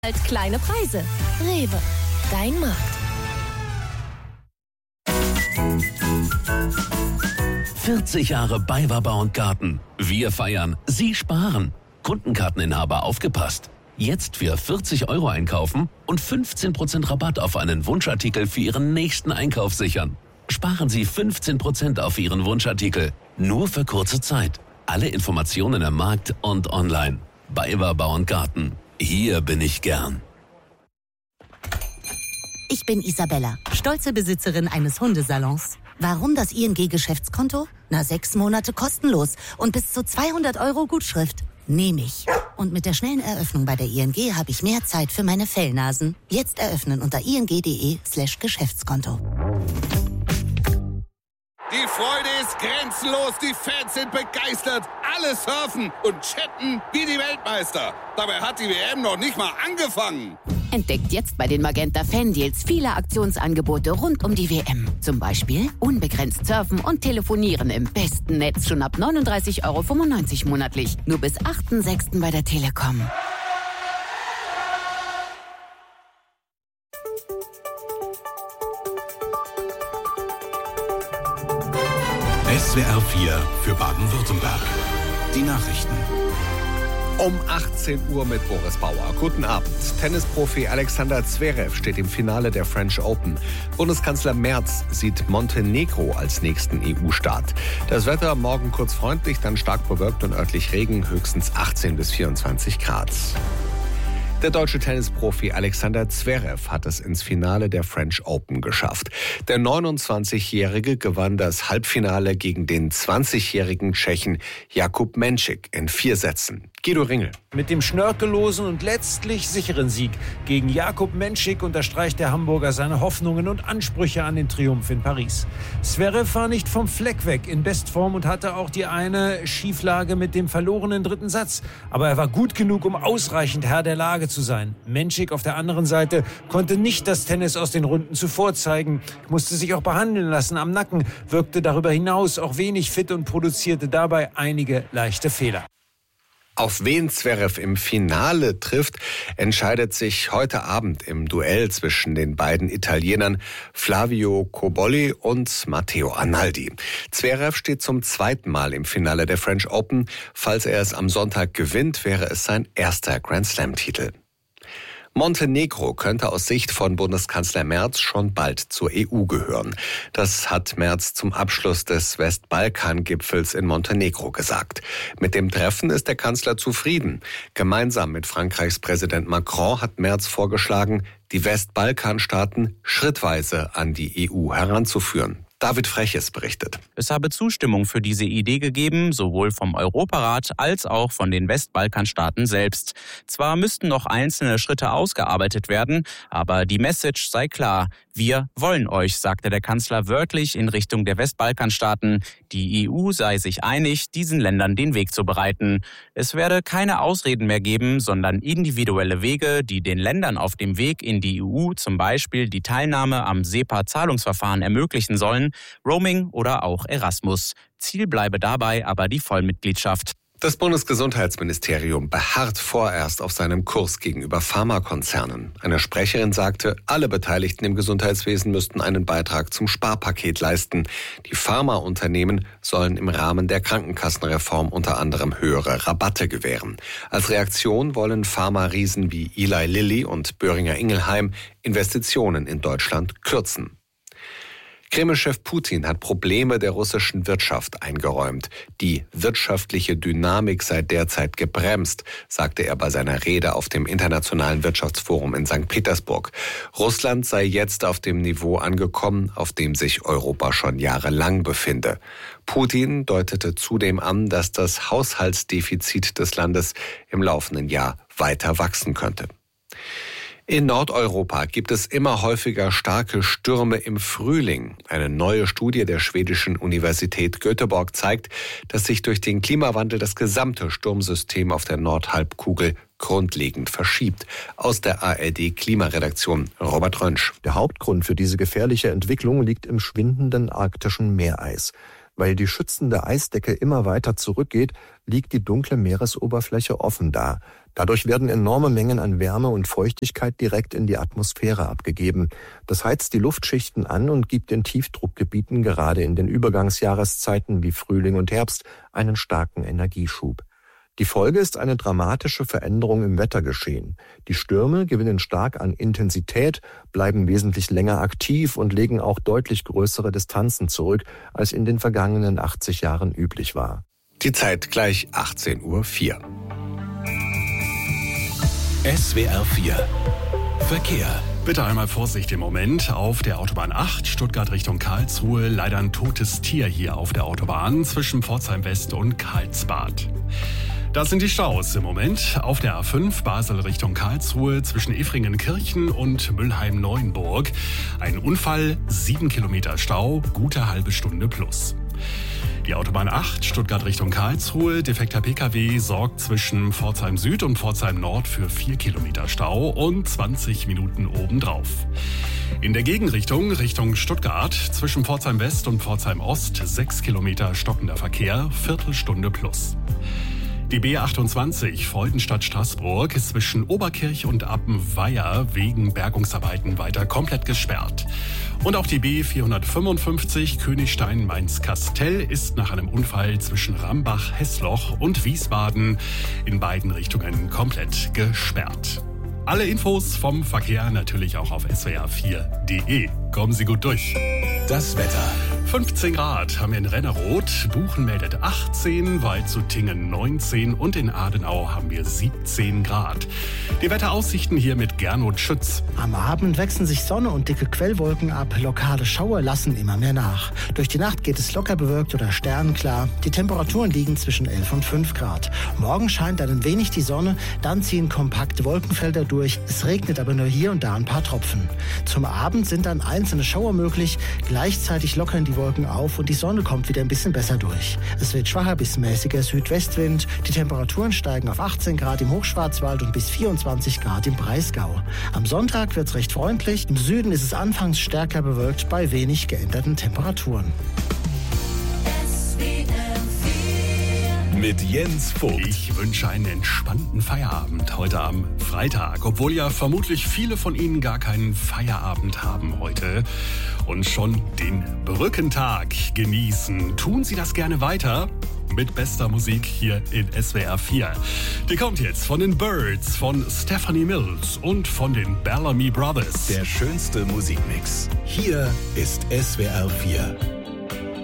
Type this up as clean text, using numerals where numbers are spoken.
halt kleine Preise. Rewe, dein Markt. 40 Jahre BayWa Bau und Garten. Wir feiern, Sie sparen. Kundenkarteninhaber aufgepasst. Jetzt für 40 € einkaufen und 15% Rabatt auf einen Wunschartikel für Ihren nächsten Einkauf sichern. Sparen Sie 15% auf Ihren Wunschartikel. Nur für kurze Zeit. Alle Informationen im Markt und online. BayWa Bau und Garten. Hier bin ich gern. Ich bin Isabella, stolze Besitzerin eines Hundesalons. Warum das ING-Geschäftskonto? 6 Monate kostenlos und bis zu 200 € Gutschrift. Nehme ich. Und mit der schnellen Eröffnung bei der ING habe ich mehr Zeit für meine Fellnasen. Jetzt eröffnen unter ing.de/Geschäftskonto. Die Freude ist grenzenlos, die Fans sind begeistert, alle surfen und chatten wie die Weltmeister. Dabei hat die WM noch nicht mal angefangen. Entdeckt jetzt bei den Magenta Fan-Deals viele Aktionsangebote rund um die WM. Zum Beispiel unbegrenzt surfen und telefonieren im besten Netz schon ab 39,95 € monatlich. Nur bis 8.6. bei der Telekom. SWR 4 für Baden-Württemberg. Die Nachrichten. Um 18 Uhr mit Boris Bauer. Guten Abend. Tennisprofi Alexander Zverev steht im Finale der French Open. Bundeskanzler Merz sieht Montenegro als nächsten EU-Staat. Das Wetter morgen kurz freundlich, dann stark bewölkt und örtlich Regen, höchstens 18 bis 24 Grad. Der deutsche Tennisprofi Alexander Zverev hat es ins Finale der French Open geschafft. Der 29-Jährige gewann das Halbfinale gegen den 20-jährigen Tschechen Jakub Menšík in 4 Sätzen. Guido Ringel. Mit dem schnörkellosen und letztlich sicheren Sieg gegen Jakub Menšík unterstreicht der Hamburger seine Hoffnungen und Ansprüche an den Triumph in Paris. Zverev war nicht vom Fleck weg in Bestform und hatte auch die eine Schieflage mit dem verlorenen 3. Satz. Aber er war gut genug, um ausreichend Herr der Lage zu sein. Menšík auf der anderen Seite konnte nicht das Tennis aus den Runden zuvor zeigen, musste sich auch behandeln lassen am Nacken, wirkte darüber hinaus auch wenig fit und produzierte dabei einige leichte Fehler. Auf wen Zverev im Finale trifft, entscheidet sich heute Abend im Duell zwischen den beiden Italienern Flavio Cobolli und Matteo Arnaldi. Zverev steht zum 2. Mal im Finale der French Open. Falls er es am Sonntag gewinnt, wäre es sein erster Grand-Slam-Titel. Montenegro könnte aus Sicht von Bundeskanzler Merz schon bald zur EU gehören. Das hat Merz zum Abschluss des Westbalkan-Gipfels in Montenegro gesagt. Mit dem Treffen ist der Kanzler zufrieden. Gemeinsam mit Frankreichs Präsident Macron hat Merz vorgeschlagen, die Westbalkanstaaten schrittweise an die EU heranzuführen. David Freches berichtet. Es habe Zustimmung für diese Idee gegeben, sowohl vom Europarat als auch von den Westbalkanstaaten selbst. Zwar müssten noch einzelne Schritte ausgearbeitet werden, aber die Message sei klar. Wir wollen euch, sagte der Kanzler wörtlich in Richtung der Westbalkanstaaten. Die EU sei sich einig, diesen Ländern den Weg zu bereiten. Es werde keine Ausreden mehr geben, sondern individuelle Wege, die den Ländern auf dem Weg in die EU zum Beispiel die Teilnahme am SEPA-Zahlungsverfahren ermöglichen sollen, Roaming oder auch Erasmus. Ziel bleibe dabei aber die Vollmitgliedschaft. Das Bundesgesundheitsministerium beharrt vorerst auf seinem Kurs gegenüber Pharmakonzernen. Eine Sprecherin sagte, alle Beteiligten im Gesundheitswesen müssten einen Beitrag zum Sparpaket leisten. Die Pharmaunternehmen sollen im Rahmen der Krankenkassenreform unter anderem höhere Rabatte gewähren. Als Reaktion wollen Pharma-Riesen wie Eli Lilly und Boehringer Ingelheim Investitionen in Deutschland kürzen. Kreml-Chef Putin hat Probleme der russischen Wirtschaft eingeräumt. Die wirtschaftliche Dynamik sei derzeit gebremst, sagte er bei seiner Rede auf dem Internationalen Wirtschaftsforum in St. Petersburg. Russland sei jetzt auf dem Niveau angekommen, auf dem sich Europa schon jahrelang befinde. Putin deutete zudem an, dass das Haushaltsdefizit des Landes im laufenden Jahr weiter wachsen könnte. In Nordeuropa gibt es immer häufiger starke Stürme im Frühling. Eine neue Studie der schwedischen Universität Göteborg zeigt, dass sich durch den Klimawandel das gesamte Sturmsystem auf der Nordhalbkugel grundlegend verschiebt. Aus der ARD-Klimaredaktion Robert Rönsch. Der Hauptgrund für diese gefährliche Entwicklung liegt im schwindenden arktischen Meereis. Weil die schützende Eisdecke immer weiter zurückgeht, liegt die dunkle Meeresoberfläche offen da. Dadurch werden enorme Mengen an Wärme und Feuchtigkeit direkt in die Atmosphäre abgegeben. Das heizt die Luftschichten an und gibt den Tiefdruckgebieten gerade in den Übergangsjahreszeiten wie Frühling und Herbst einen starken Energieschub. Die Folge ist eine dramatische Veränderung im Wettergeschehen. Die Stürme gewinnen stark an Intensität, bleiben wesentlich länger aktiv und legen auch deutlich größere Distanzen zurück, als in den vergangenen 80 Jahren üblich war. Die Zeit gleich 18:04 Uhr. SWR 4 Verkehr. Bitte einmal Vorsicht im Moment auf der Autobahn 8, Stuttgart Richtung Karlsruhe. Leider ein totes Tier hier auf der Autobahn zwischen Pforzheim West und Karlsbad. Das sind die Staus im Moment auf der A5 Basel Richtung Karlsruhe zwischen Efringenkirchen und Mülheim-Neuenburg. Ein Unfall, 7 Kilometer Stau, gute halbe Stunde plus. Die Autobahn 8 Stuttgart Richtung Karlsruhe, defekter Pkw sorgt zwischen Pforzheim Süd und Pforzheim Nord für 4 Kilometer Stau und 20 Minuten obendrauf. In der Gegenrichtung Richtung Stuttgart zwischen Pforzheim West und Pforzheim Ost 6 Kilometer stockender Verkehr, Viertelstunde plus. Die B28 Freudenstadt-Straßburg ist zwischen Oberkirch und Appenweier wegen Bergungsarbeiten weiter komplett gesperrt. Und auch die B455 Königstein-Mainz-Kastell ist nach einem Unfall zwischen Rambach-Hessloch und Wiesbaden in beiden Richtungen komplett gesperrt. Alle Infos vom Verkehr natürlich auch auf swr4.de. Kommen Sie gut durch. Das Wetter. 15 Grad haben wir in Renneroth, Buchen meldet 18, Waldshutingen 19 und in Adenau haben wir 17 Grad. Die Wetteraussichten hier mit Gernot Schütz. Am Abend wechseln sich Sonne und dicke Quellwolken ab, lokale Schauer lassen immer mehr nach. Durch die Nacht geht es locker bewölkt oder sternenklar. Die Temperaturen liegen zwischen 11 und 5 Grad. Morgen scheint dann ein wenig die Sonne, dann ziehen kompakte Wolkenfelder durch. Es regnet aber nur hier und da ein paar Tropfen. Zum Abend sind dann einzelne Schauer möglich, gleichzeitig lockern die Wolken auf und die Sonne kommt wieder ein bisschen besser durch. Es wird schwacher bis mäßiger Südwestwind. Die Temperaturen steigen auf 18 Grad im Hochschwarzwald und bis 24 Grad im Breisgau. Am Sonntag wird es recht freundlich. Im Süden ist es anfangs stärker bewölkt bei wenig geänderten Temperaturen. Mit Jens Vogt. Ich wünsche einen entspannten Feierabend heute am Freitag, obwohl ja vermutlich viele von Ihnen gar keinen Feierabend haben heute und schon den Brückentag genießen. Tun Sie das gerne weiter mit bester Musik hier in SWR 4. Die kommt jetzt von den Birds, von Stephanie Mills und von den Bellamy Brothers. Der schönste Musikmix. Hier ist SWR 4.